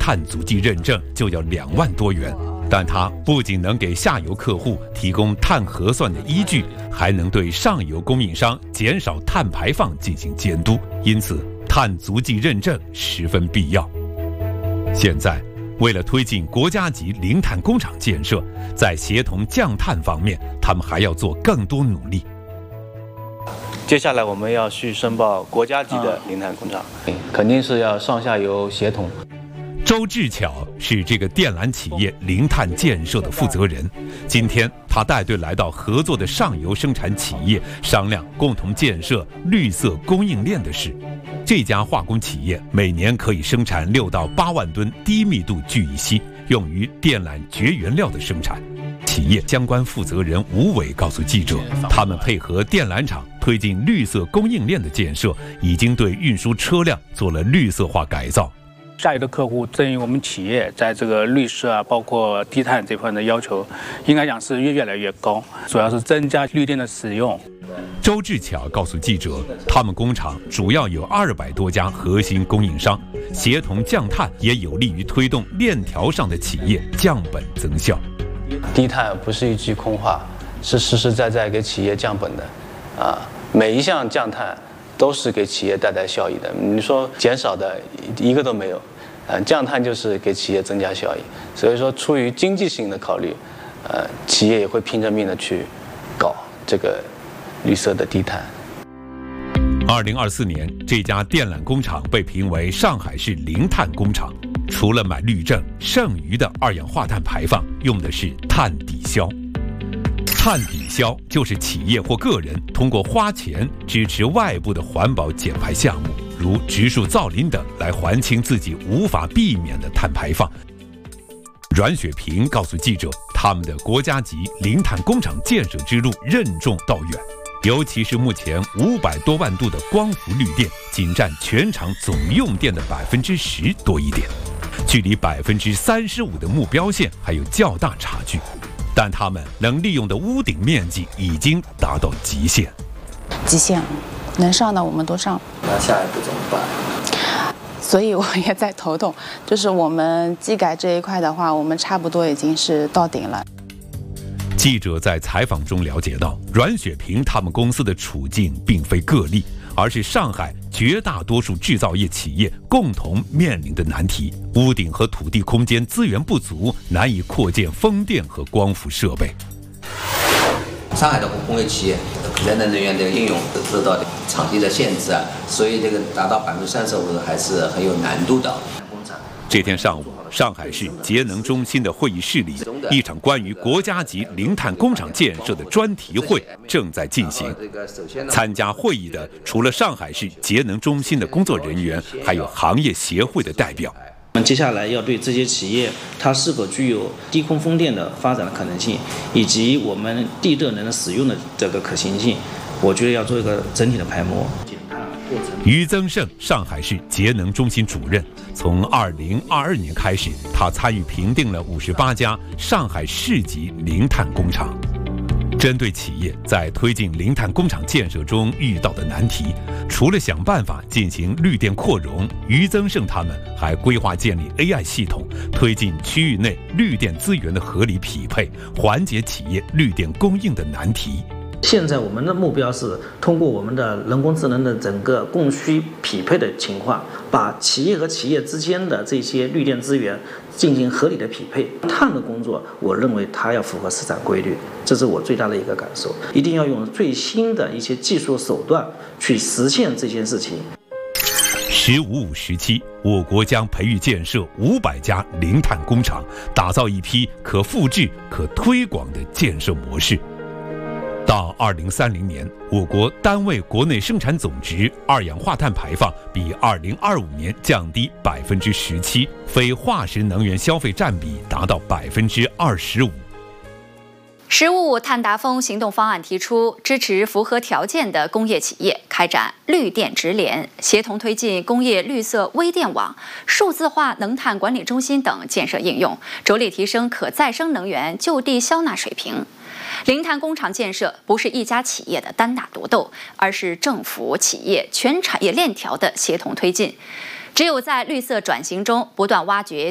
碳足迹认证就要2万多元。但它不仅能给下游客户提供碳核算的依据，还能对上游供应商减少碳排放进行监督，因此碳足迹认证十分必要。现在，为了推进国家级零碳工厂建设，在协同降碳方面，他们还要做更多努力。 接下来我们要去申报国家级的零碳工厂，肯定是要上下游协同。 周志巧是这个电缆企业零碳建设的负责人。今天，他带队来到合作的上游生产企业，商量共同建设绿色供应链的事。这家化工企业每年可以生产6到8万吨低密度聚乙烯，用于电缆绝缘料的生产。企业相关负责人吴伟告诉记者，他们配合电缆厂推进绿色供应链的建设，已经对运输车辆做了绿色化改造。 下游的客户对于我们企业在这个绿色啊，包括低碳这块的要求，应该讲是越来越高，主要是增加绿电的使用。 周志巧告诉记者，他们工厂主要有200多家核心供应商，协同降碳也有利于推动链条上的企业降本增效。 低碳不是一句空话，是实实在在给企业降本的，每一项降碳都是给企业带来效益的。你说减少的一个都没有，降碳就是给企业增加效益。所以说，出于经济性的考虑，企业也会拼着命的去搞这个绿色的低碳。 2024年，这家电缆工厂被评为上海市零碳工厂。除了买绿证，剩余的二氧化碳排放用的是碳抵消。碳抵消就是企业或个人通过花钱支持外部的环保减排项目，如植树造林等，来还清自己无法避免的碳排放。阮雪萍告诉记者，他们的国家级零碳工厂建设之路任重道远，尤其是目前500多万度的光伏绿电，仅占全厂总用电的10%多一点，距离35%的目标线还有较大差距。但他们能利用的屋顶面积已经达到极限， 能上的我们都上。 那下一步怎么办？ 所以我也在头痛，就是我们机改这一块的话，我们差不多已经是到顶了。 记者在采访中了解到，阮雪萍他们公司的处境并非个例，而是上海绝大多数制造业企业共同面临的难题。屋顶和土地空间资源不足，难以扩建风电和光伏设备。 上海的工业企业人能源的应用受到场地的限制所以这个达到35%还是很有难度的。 这天上午，上海市节能中心的会议室里，一场关于国家级零碳工厂建设的专题会正在进行。参加会议的除了上海市节能中心的工作人员，还有行业协会的代表。 我们接下来要对这些企业它是否具有低空风电的发展的可能性，以及我们地热能的使用的这个可行性，我觉得要做一个整体的排摸。 于增胜，上海市节能中心主任，从2022年开始，他参与评定了58家上海市级零碳工厂。针对企业在推进零碳工厂建设中遇到的难题，除了想办法进行绿电扩容，于增胜他们还规划建立 AI 系统，推进区域内绿电资源的合理匹配，缓解企业绿电供应的难题。 现在我们的目标是通过我们的人工智能的整个供需匹配的情况，把企业和企业之间的这些绿电资源进行合理的匹配。碳的工作，我认为它要符合市场规律，这是我最大的一个感受。一定要用最新的一些技术手段去实现这件事情。 15-5时期，我国将培育建设500家零碳工厂，打造一批可复制、可推广的建设模式。到2030年，我国单位国内生产总值二氧化碳排放比2025年降低17%，非化石能源消费占比达到25%。 15-5碳达峰行动方案提出，支持符合条件的工业企业开展绿电直联，协同推进工业绿色微电网、数字化能碳管理中心等建设应用，着力提升可再生能源就地消纳水平。零碳工厂建设不是一家企业的单打独斗，而是政府、企业、全产业链条的协同推进。只有在绿色转型中不断挖掘